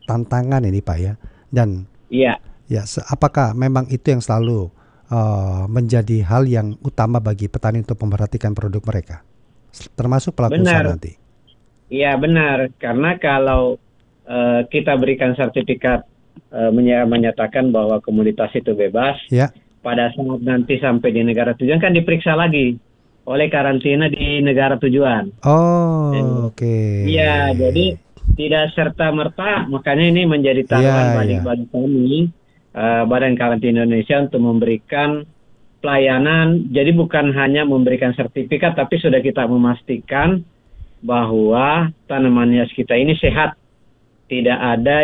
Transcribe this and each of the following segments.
tantangan ini Pak ya. Dan Iya, ya apakah memang itu yang selalu menjadi hal yang utama bagi petani untuk memperhatikan produk mereka, termasuk pelaku usaha benar. nanti? Iya, benar. Karena kalau kita berikan sertifikat menyatakan bahwa komoditas itu bebas, Ya. pada saat nanti sampai di negara tujuan kan diperiksa lagi oleh karantina di negara tujuan. Oh, oke. Iya, jadi tidak serta-merta, makanya ini menjadi taruhan Iya, iya. bagi kami, Badan Karantina Indonesia untuk memberikan pelayanan. Jadi bukan hanya memberikan sertifikat, tapi sudah kita memastikan bahwa tanaman hias kita ini sehat, tidak ada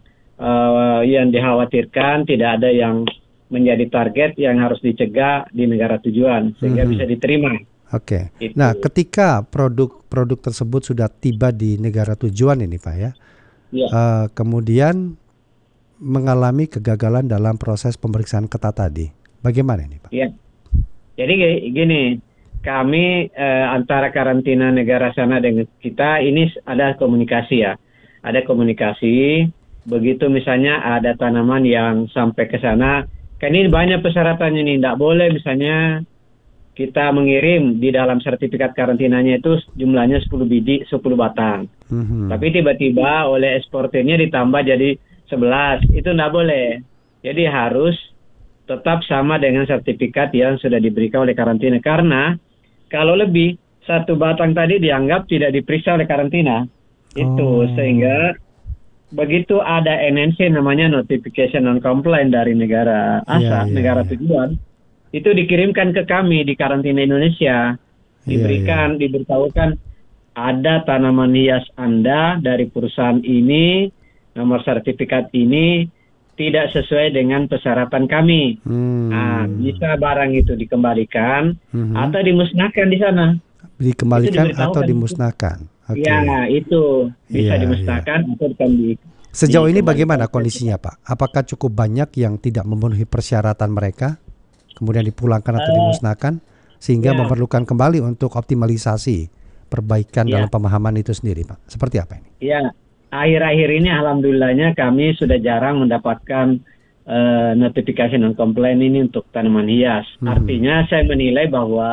yang dikhawatirkan, tidak ada yang menjadi target yang harus dicegah di negara tujuan sehingga bisa diterima. Oke. Itu. Nah, ketika produk tersebut sudah tiba di negara tujuan ini Pak ya, Ya. kemudian mengalami kegagalan dalam proses pemeriksaan ketat tadi, bagaimana ini Pak? Ya. Jadi gini, kami antara karantina negara sana dengan kita ini ada komunikasi ya. Ada komunikasi, begitu misalnya ada tanaman yang sampai ke sana, kan ini banyak persyaratannya nih, tidak boleh misalnya kita mengirim di dalam sertifikat karantinanya itu jumlahnya 10 biji, 10 batang. Tapi tiba-tiba oleh eksportirnya ditambah jadi 11, itu tidak boleh. Jadi harus tetap sama dengan sertifikat yang sudah diberikan oleh karantina. Karena kalau lebih, satu batang tadi dianggap tidak diperiksa oleh karantina. Itu sehingga begitu ada NNC namanya Notification Non-Compliant dari negara asal, negara tujuan, itu dikirimkan ke kami di karantina Indonesia. Diberitahukan ada tanaman hias Anda dari perusahaan ini, nomor sertifikat ini tidak sesuai dengan persyaratan kami. Nah, bisa barang itu dikembalikan atau dimusnahkan di sana. Dikembalikan atau dimusnahkan. Okay. Ya, itu bisa dimusnahkan atau Sejauh ini bagaimana kondisinya Pak? Apakah cukup banyak yang tidak memenuhi persyaratan mereka, kemudian dipulangkan atau dimusnahkan, sehingga memerlukan kembali untuk optimalisasi perbaikan dalam pemahaman itu sendiri Pak? Seperti apa ini? Ya, akhir-akhir ini alhamdulillahnya kami sudah jarang mendapatkan notifikasi non-compliant ini untuk tanaman hias. Artinya saya menilai bahwa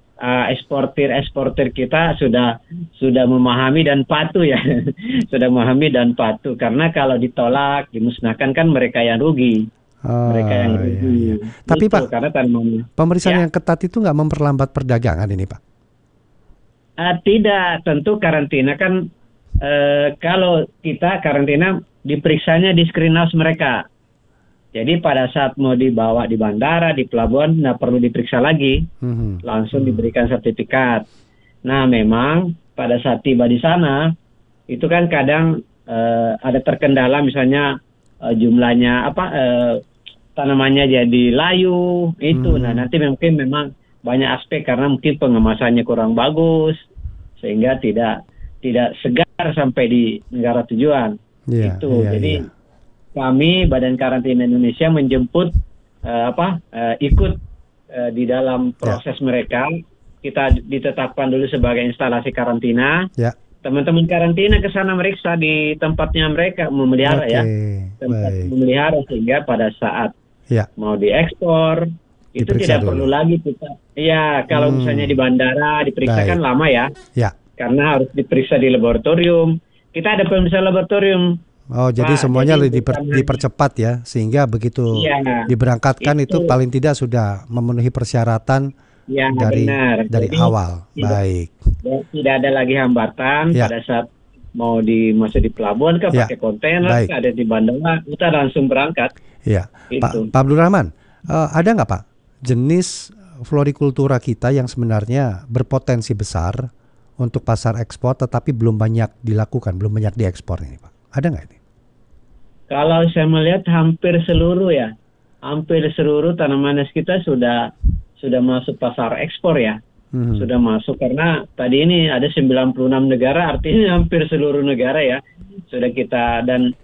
eksportir kita sudah memahami dan patuh ya. Sudah memahami dan patuh, karena kalau ditolak, dimusnahkan kan mereka yang rugi. Mereka yang rugi. Iya. Tapi Pak, karena pemeriksaan yang ketat itu nggak memperlambat perdagangan ini Pak? Tidak, tentu karantina kan kalau kita karantina diperiksanya di screenhouse mereka. Jadi pada saat mau dibawa di bandara, di pelabuhan, nggak perlu diperiksa lagi, langsung diberikan sertifikat. Nah, memang pada saat tiba di sana, itu kan kadang ada terkendala, misalnya jumlahnya tanamannya jadi layu, itu. Nah, nanti mungkin memang banyak aspek karena mungkin pengemasannya kurang bagus, sehingga tidak segar sampai di negara tujuan. Jadi kami Badan Karantina Indonesia menjemput ikut di dalam proses mereka. Kita ditetapkan dulu sebagai instalasi karantina. Teman-teman karantina ke sana meriksa di tempatnya mereka memelihara tempat memelihara, sehingga pada saat mau diekspor itu tidak perlu lagi kita. Ya, kalau misalnya di bandara diperiksa kan lama ya. Karena harus diperiksa di laboratorium. Kita ada pemeriksaan laboratorium. Oh, jadi semuanya dipercepat ya, sehingga begitu diberangkatkan itu paling tidak sudah memenuhi persyaratan dari awal. Baik. Tidak ada lagi hambatan pada saat mau masuk di pelabuhan pakai kontainer, ada di bandara, kita langsung berangkat. Iya. Pak Abdul Rahman, ada nggak Pak jenis florikultura kita yang sebenarnya berpotensi besar untuk pasar ekspor tetapi belum banyak dilakukan, belum banyak diekspor ini Pak? Ada nggak ini? Kalau saya melihat hampir seluruh tanaman hias kita sudah masuk pasar ekspor ya. Sudah masuk, karena tadi ini ada 96 negara, artinya hampir seluruh negara ya sudah kita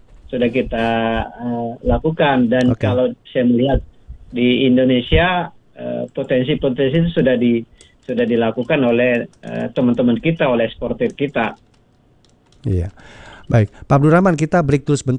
lakukan. Dan kalau saya melihat di Indonesia potensi-potensi itu sudah dilakukan oleh teman-teman kita, oleh eksportir kita. Iya. Baik, Pak Abdul Rahman, kita break dulu sebentar.